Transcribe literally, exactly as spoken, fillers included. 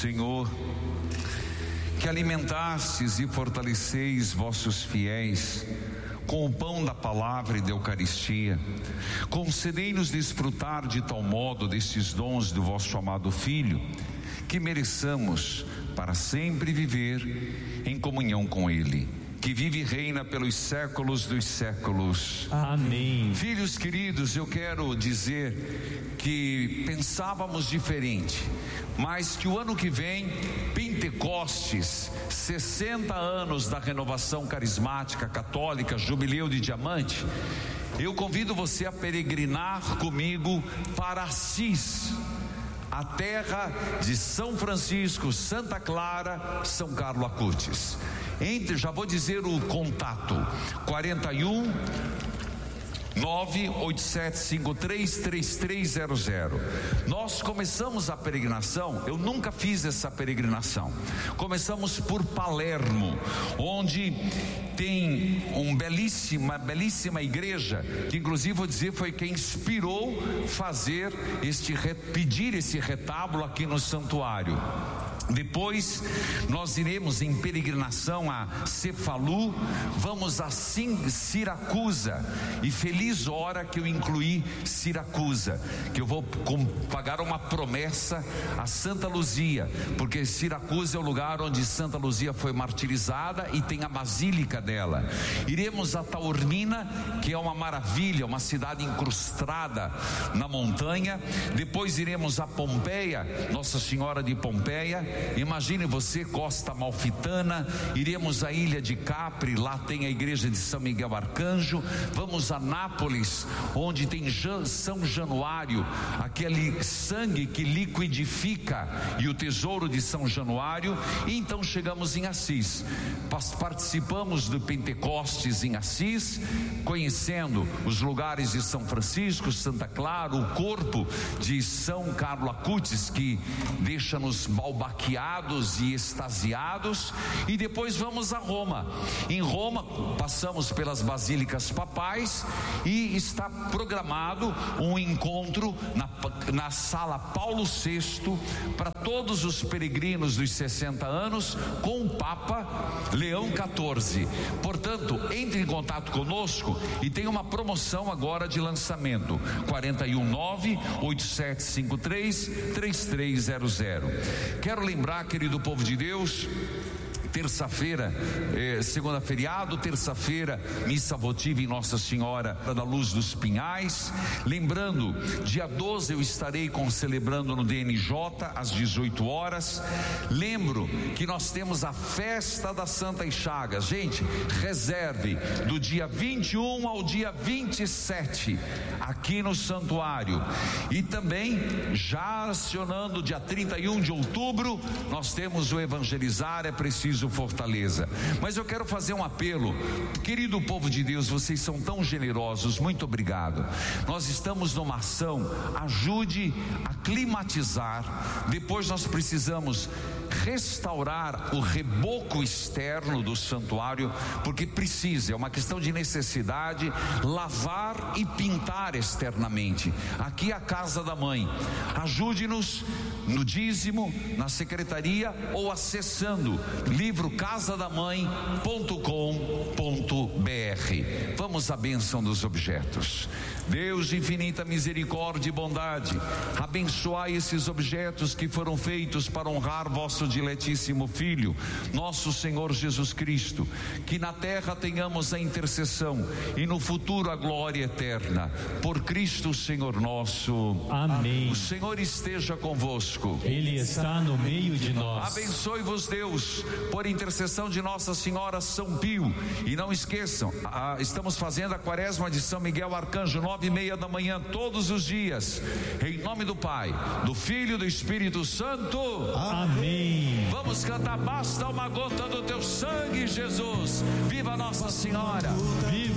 Senhor, que alimentastes e fortaleceis vossos fiéis com o pão da palavra e da Eucaristia, concedei-nos desfrutar de tal modo destes dons do vosso amado Filho, que mereçamos para sempre viver em comunhão com Ele, que vive e reina pelos séculos dos séculos. Amém. Filhos queridos, eu quero dizer que pensávamos diferente, mas que o ano que vem, Pentecostes, sessenta anos da renovação carismática católica, jubileu de diamante, eu convido você a peregrinar comigo para Assis, a terra de São Francisco, Santa Clara, São Carlo Acutis. Entre, já vou dizer o contato: quarenta e um, nove oito sete cinco três, três três zero zero. Nós começamos a peregrinação, eu nunca fiz essa peregrinação. Começamos por Palermo, onde tem uma belíssima, belíssima igreja, que inclusive vou dizer foi quem inspirou fazer este, pedir esse retábulo aqui no santuário. Depois nós iremos em peregrinação a Cefalu, vamos a Siracusa, e feliz hora que eu incluí Siracusa, que eu vou pagar uma promessa a Santa Luzia, porque Siracusa é o lugar onde Santa Luzia foi martirizada e tem a basílica dela. Iremos a Taormina, que é uma maravilha, uma cidade incrustada na montanha. Depois iremos a Pompeia, Nossa Senhora de Pompeia. Imagine você, Costa Amalfitana. Iremos à ilha de Capri, lá tem a igreja de São Miguel Arcanjo. Vamos a Nápoles, onde tem São Januário, aquele sangue que liquidifica, e o tesouro de São Januário. E então chegamos em Assis, participamos do Pentecostes em Assis, conhecendo os lugares de São Francisco, Santa Clara, o corpo de São Carlo Acutis, que deixa-nos balbaqueados e extasiados. E depois vamos a Roma. Em Roma passamos pelas basílicas papais e está programado um encontro na, na sala Paulo sexto para todos os peregrinos dos sessenta anos com o Papa Leão quatorze. Portanto, entre em contato conosco e tem uma promoção agora de lançamento: quarenta e um, nove oito sete cinco três, três três zero zero. Quero lembrar, querido povo de Deus, terça-feira, eh, segunda feriado, terça-feira, missa votiva em Nossa Senhora da Luz dos Pinhais. Lembrando, dia doze eu estarei com, celebrando no D N J às dezoito horas. Lembro que nós temos a festa das Santas Chagas. Gente, reserve do dia vinte e um ao dia vinte e sete aqui no santuário. E também, já acionando dia trinta e um de outubro, nós temos o Evangelizar é Preciso Fortaleza. Mas eu quero fazer um apelo, querido povo de Deus, vocês são tão generosos, muito obrigado. Nós estamos numa ação, ajude a climatizar. Depois nós precisamos restaurar o reboco externo do santuário, porque precisa, é uma questão de necessidade, lavar e pintar externamente. Aqui é a casa da mãe. Ajude-nos no dízimo, na secretaria ou acessando livro casa da mãe ponto com ponto br. Vamos à bênção dos objetos. Deus de infinita misericórdia e bondade, abençoai esses objetos que foram feitos para honrar vosso diletíssimo Filho, nosso Senhor Jesus Cristo. Que na terra tenhamos a intercessão e no futuro a glória eterna, por Cristo Senhor nosso. Amém. O Senhor esteja convosco. Ele está no meio de nós. Abençoe-vos Deus, por intercessão de Nossa Senhora São Pio. E não esqueçam, ah, estamos fazendo a quaresma de São Miguel Arcanjo, nove e meia da manhã, todos os dias. Em nome do Pai, do Filho e do Espírito Santo. Amém. Vamos cantar: basta uma gota do teu sangue, Jesus. Viva Nossa Senhora. Viva.